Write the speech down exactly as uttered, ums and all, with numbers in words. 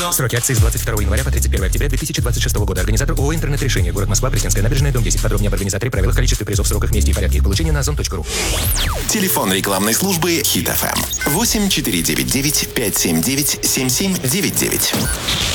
Сроки акции с двадцать второго января по тридцать первое октября две тысячи двадцать шестого года. Организатор ООО «Интернет-решение». Город Москва, Пресненская набережная, дом десять. Подробнее об организаторе, правилах, количестве призов, сроках, месте и порядке их получения на озон точка ру. Телефон рекламной службы Хит эф эм восемь четыре девять девять пять семь девять семь семь девять девять.